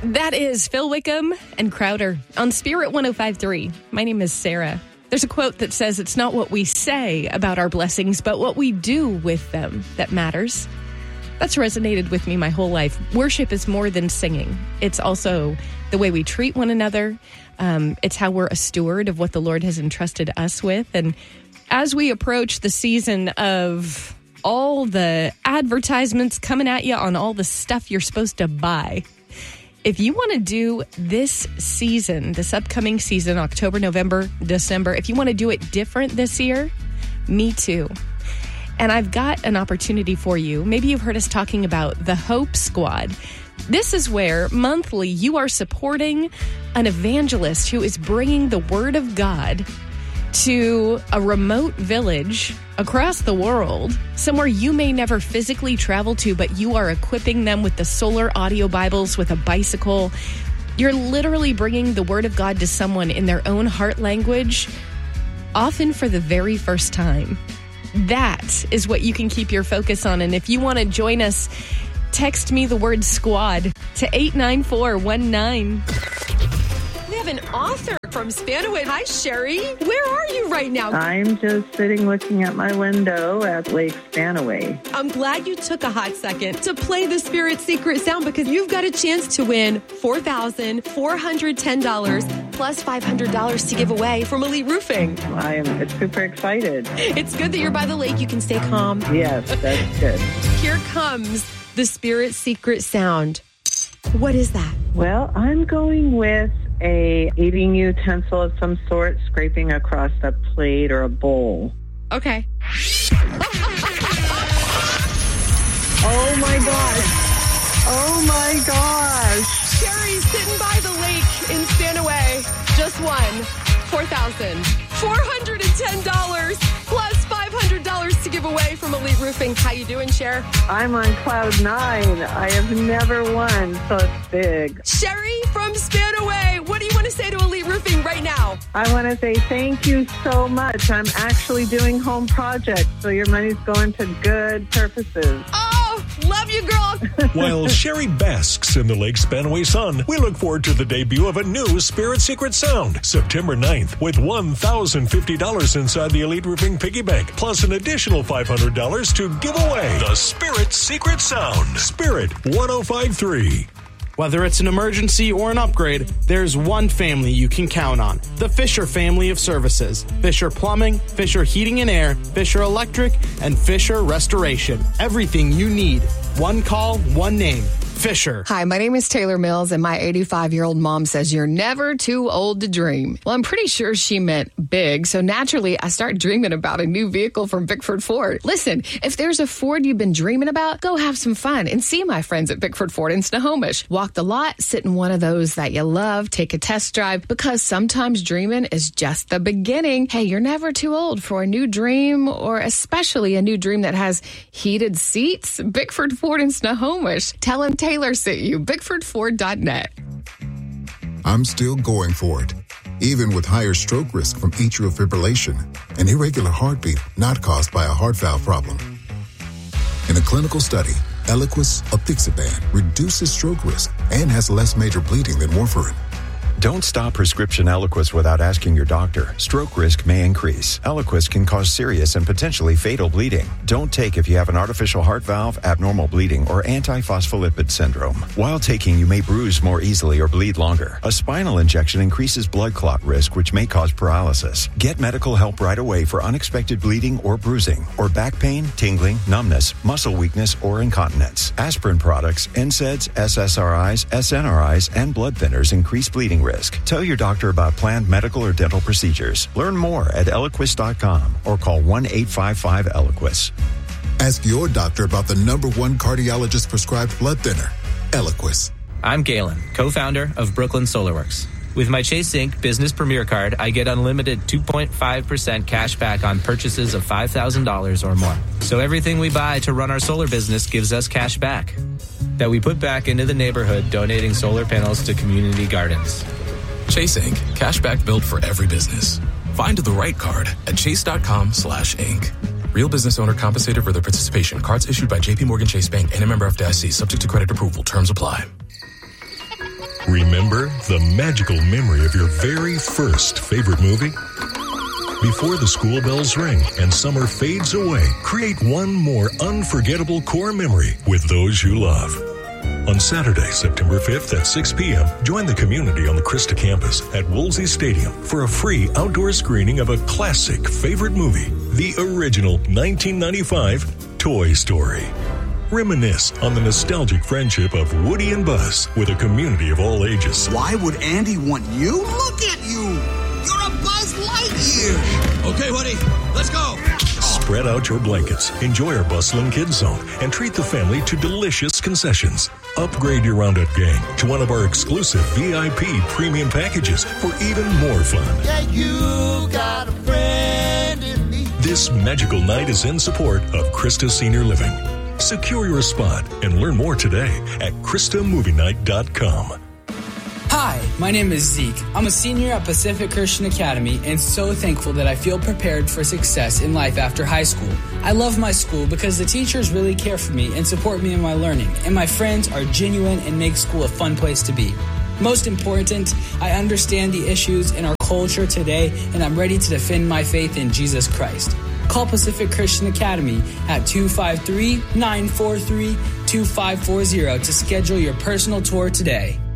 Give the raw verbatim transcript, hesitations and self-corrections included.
That is Phil Wickham and Crowder on Spirit one oh five point three. My name is Sarah. There's a quote that says, it's not what we say about our blessings, but what we do with them that matters. That's resonated with me my whole life. Worship is more than singing. It's also the way we treat one another. Um, it's how we're a steward of what the Lord has entrusted us with. And as we approach the season of all the advertisements coming at you on all the stuff you're supposed to buy, if you want to do this season, this upcoming season, October, November, December, if you want to do it different this year, me too. And I've got an opportunity for you. Maybe you've heard us talking about the Hope Squad. This is where monthly you are supporting an evangelist who is bringing the Word of God to a remote village across the world, somewhere you may never physically travel to, but you are equipping them with the Solar Audio Bibles, with a bicycle. You're literally bringing the Word of God to someone in their own heart language, often for the very first time. That is what you can keep your focus on. And if you want to join us, text me the word SQUAD to eight nine four one nine. We have an author from Spanaway. Hi, Sherry. Where are you right now? I'm just sitting looking at my window at Lake Spanaway. I'm glad you took a hot second to play the Spirit Secret Sound, because you've got a chance to win four thousand four hundred ten dollars plus five hundred dollars to give away from Elite Roofing. I am super excited. It's good that you're by the lake. You can stay calm. Yes, that's good. Here comes the Spirit Secret Sound. What is that? Well, I'm going with a eating utensil of some sort, scraping across a plate or a bowl. Okay. Oh my gosh. Oh my gosh. Sherry's sitting by the lake in Spanaway. Just won four thousand four hundred ten dollars plus five hundred dollars to give away from Elite Roofing. How you doing, Cher? I'm on cloud nine. I have never won, so it's big. Sherry from Spanaway, what do you want to say to Elite Roofing right now? I want to say thank you so much. I'm actually doing home projects, so your money's going to good purposes. Oh, love you, girl. While Sherry basks in the Lake Spanaway sun, we look forward to the debut of a new Spirit Secret Sound, September ninth, with one thousand fifty dollars inside the Elite Roofing Piggy Bank, plus an additional five hundred dollars to give away. The Spirit Secret Sound, Spirit one oh five point three. Whether it's an emergency or an upgrade, there's one family you can count on. The Fisher family of services. Fisher Plumbing, Fisher Heating and Air, Fisher Electric, and Fisher Restoration. Everything you need. One call, one name. Fisher. Hi, my name is Taylor Mills, and my eighty-five-year-old mom says you're never too old to dream. Well, I'm pretty sure she meant big, so naturally, I start dreaming about a new vehicle from Bickford Ford. Listen, if there's a Ford you've been dreaming about, go have some fun and see my friends at Bickford Ford in Snohomish. Walk the lot, sit in one of those that you love, take a test drive, because sometimes dreaming is just the beginning. Hey, you're never too old for a new dream, or especially a new dream that has heated seats. Bickford Ford in Snohomish. Tell them Taylor sent you. Bickford Ford dot net. I'm still going for it, even with higher stroke risk from atrial fibrillation, an irregular heartbeat not caused by a heart valve problem. In a clinical study, Eliquis apixaban reduces stroke risk and has less major bleeding than warfarin. Don't stop prescription Eliquis without asking your doctor. Stroke risk may increase. Eliquis can cause serious and potentially fatal bleeding. Don't take if you have an artificial heart valve, abnormal bleeding, or antiphospholipid syndrome. While taking, you may bruise more easily or bleed longer. A spinal injection increases blood clot risk, which may cause paralysis. Get medical help right away for unexpected bleeding or bruising, or back pain, tingling, numbness, muscle weakness, or incontinence. Aspirin products, N SAIDs, S S R Is, S N R Is, and blood thinners increase bleeding risk. Tell your doctor about planned medical or dental procedures. Learn more at Eliquis dot com or call one eight five five Eliquis. Ask your doctor about the number one cardiologist prescribed blood thinner, Eliquis. I'm Galen, co-founder of Brooklyn SolarWorks. With my Chase Inc Business Premier Card, I get unlimited two point five percent cash back on purchases of five thousand dollars or more. So everything we buy to run our solar business gives us cash back that we put back into the neighborhood, donating solar panels to community gardens. Chase Incorporated. Cashback built for every business. Find the right card at chase.com slash Inc. Real business owner compensated for their participation. Cards issued by J P Morgan Chase Bank and a member F D I C, subject to credit approval. Terms apply. Remember the magical memory of your very first favorite movie? Before the school bells ring and summer fades away, create one more unforgettable core memory with those you love. On Saturday, September fifth at six p.m., join the community on the Christa campus at Woolsey Stadium for a free outdoor screening of a classic favorite movie, the original nineteen ninety-five Toy Story. Reminisce on the nostalgic friendship of Woody and Buzz with a community of all ages. Why would Andy want you? Look at you! You're a Buzz Lightyear! Okay, Woody, let's go! Spread out your blankets, enjoy our bustling kids zone, and treat the family to delicious concessions. Upgrade your Roundup gang to one of our exclusive V I P premium packages for even more fun. Yeah, you got a friend in me. This magical night is in support of Christa Senior Living. Secure your spot and learn more today at Christa Movie Night dot com. Hi, my name is Zeke. I'm a senior at Pacific Christian Academy and so thankful that I feel prepared for success in life after high school. I love my school because the teachers really care for me and support me in my learning, and my friends are genuine and make school a fun place to be. Most important, I understand the issues in our culture today, and I'm ready to defend my faith in Jesus Christ. Call Pacific Christian Academy at two five three, nine four three, two five four zero to schedule your personal tour today.